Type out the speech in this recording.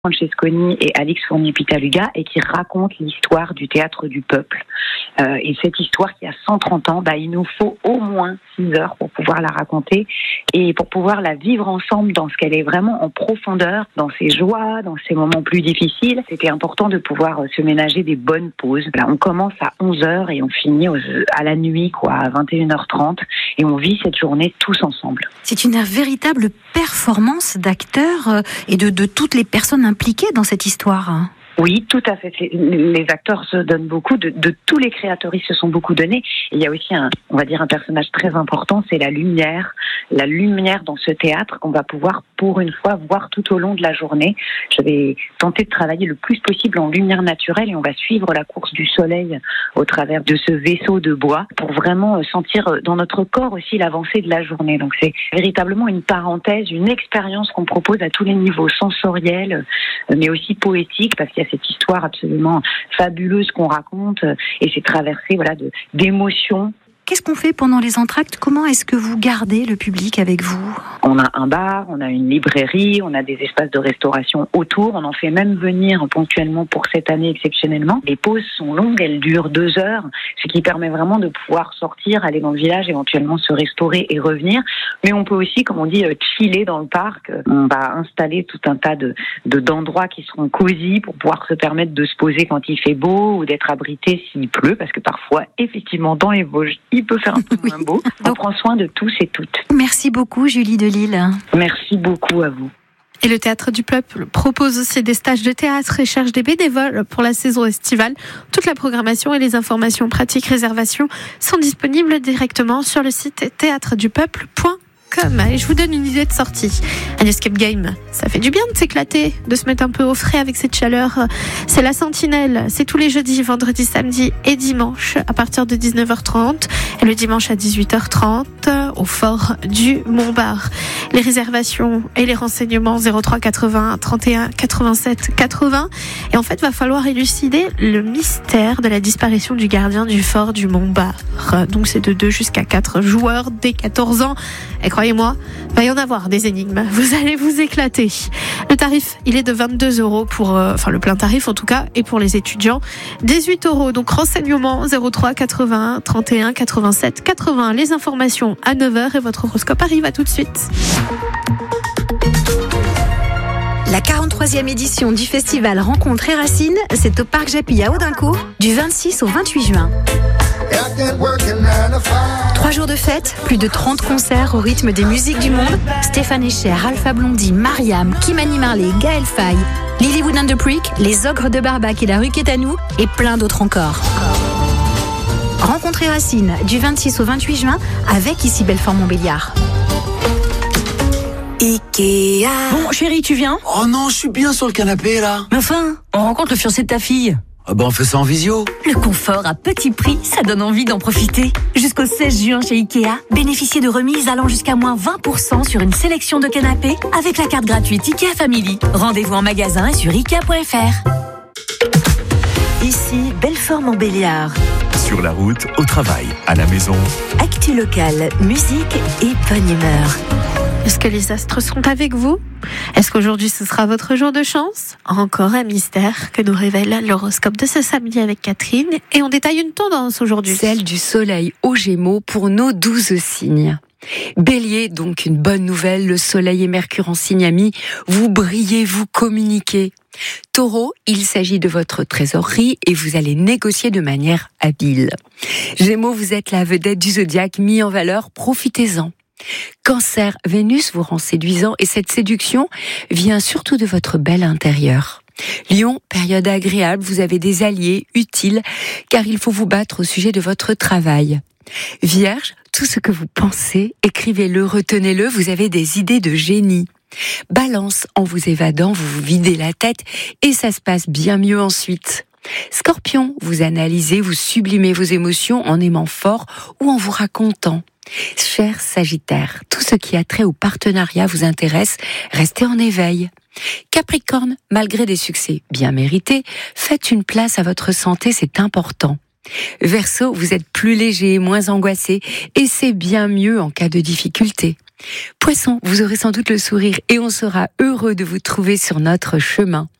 Francesconi et Alix Fournier-Pitaluga et qui raconte l'histoire du théâtre du peuple. Et cette histoire qui a 130 ans, il nous faut au moins 6 heures pour pouvoir la raconter et pour pouvoir la vivre ensemble dans ce qu'elle est vraiment en profondeur, dans ses joies, dans ses moments plus difficiles. C'était important de pouvoir se ménager des bonnes pauses. Là, on commence à 11 heures et on finit à la nuit, à 21h30, et on vit cette journée tous ensemble. C'est une véritable performance d'acteurs et de toutes les personnes impliquées dans cette histoire. Oui, tout à fait. Les acteurs se donnent beaucoup, de tous les créateurs, ils se sont beaucoup donnés. Et il y a aussi un personnage très important, c'est la lumière dans ce théâtre qu'on va pouvoir pour une fois voir tout au long de la journée. Je vais tenter de travailler le plus possible en lumière naturelle et on va suivre la course du soleil au travers de ce vaisseau de bois pour vraiment sentir dans notre corps aussi l'avancée de la journée. Donc c'est véritablement une parenthèse, une expérience qu'on propose à tous les niveaux sensoriels, mais aussi poétiques, parce qu'il y a cette histoire absolument fabuleuse qu'on raconte et c'est traversé d'émotions. Qu'est-ce qu'on fait pendant les entr'actes ? Comment est-ce que vous gardez le public avec vous ? On a un bar, on a une librairie, on a des espaces de restauration autour. On en fait même venir ponctuellement pour cette année exceptionnellement. Les pauses sont longues, elles durent 2 heures, ce qui permet vraiment de pouvoir sortir, aller dans le village, éventuellement se restaurer et revenir. Mais on peut aussi, comme on dit, chiller dans le parc. On va installer tout un tas d'endroits qui seront cosy pour pouvoir se permettre de se poser quand il fait beau ou d'être abrité s'il pleut, parce que parfois, effectivement, dans les Vosges, il peut faire un peu moins beau. On prend soin de tous et toutes. Merci beaucoup, Julie Delisle. Merci beaucoup à vous. Et le Théâtre du Peuple propose aussi des stages de théâtre et cherche des bénévoles pour la saison estivale. Toute la programmation et les informations pratiques, réservations sont disponibles directement sur le site théâtredupeuple.com. Et je vous donne une idée de sortie. Un escape game, ça fait du bien de s'éclater, de se mettre un peu au frais avec cette chaleur. C'est la Sentinelle, c'est tous les jeudis, vendredis, samedis et dimanche à partir de 19h30 et le dimanche à 18h30 au fort du Montbard. Les réservations et les renseignements 03 80 31 87 80. Et en fait, va falloir élucider le mystère de la disparition du gardien du fort du Montbard. Donc c'est de 2 jusqu'à 4 joueurs dès 14 ans. Et croyez-moi, va y en avoir des énigmes. Vous allez vous éclater. Le tarif, il est de 22 € pour, le plein tarif en tout cas, et pour les étudiants, 18 €. Donc renseignements 03 81 31 87 80. Les informations à 9h et votre horoscope arrive. À tout de suite. La 43e édition du festival Rencontres et Racines, c'est au Parc Japy à Audincourt, du 26 au 28 juin. 3 jours de fête, plus de 30 concerts au rythme des musiques du monde. Stéphane Echer, Alpha Blondy, Mariam, Kimani Marley, Gaël Faye, Lilywood and the Prick, Les Ogres de Barbac et la rue Quétanou et plein d'autres encore. Rencontres et Racines, du 26 au 28 juin, avec ici Belfort-Montbéliard. Ikea. Bon, chérie, tu viens ? Oh non, je suis bien sur le canapé, là. Mais enfin, on rencontre le fiancé de ta fille. Ah on fait ça en visio. Le confort à petit prix, ça donne envie d'en profiter. Jusqu'au 16 juin chez Ikea, bénéficiez de remises allant jusqu'à moins 20% sur une sélection de canapés avec la carte gratuite Ikea Family. Rendez-vous en magasin et sur Ikea.fr. Ici, Belfort-Montbéliard. Sur la route, au travail, à la maison. Actu locale, musique et bonne humeur. Est-ce que les astres sont avec vous ? Est-ce qu'aujourd'hui ce sera votre jour de chance ? Encore un mystère que nous révèle l'horoscope de ce samedi avec Catherine. Et on détaille une tendance aujourd'hui. Celle du soleil aux Gémeaux pour nos 12 signes. Bélier, donc une bonne nouvelle, le soleil et Mercure en signe ami, vous brillez, vous communiquez. Taureau, il s'agit de votre trésorerie et vous allez négocier de manière habile. Gémeaux, vous êtes la vedette du zodiaque mis en valeur, profitez-en. Cancer, Vénus vous rend séduisant et cette séduction vient surtout de votre bel intérieur. Lion, période agréable, vous avez des alliés utiles car il faut vous battre au sujet de votre travail. Vierge, tout ce que vous pensez, écrivez-le, retenez-le, vous avez des idées de génie. Balance, en vous évadant, vous vous videz la tête et ça se passe bien mieux ensuite. Scorpion, vous analysez, vous sublimez vos émotions en aimant fort ou en vous racontant. Cher Sagittaire, tout ce qui a trait au partenariat vous intéresse, restez en éveil. Capricorne, malgré des succès bien mérités, faites une place à votre santé, c'est important. Verseau, vous êtes plus léger, moins angoissé, et c'est bien mieux en cas de difficulté. Poisson, vous aurez sans doute le sourire et on sera heureux de vous trouver sur notre chemin.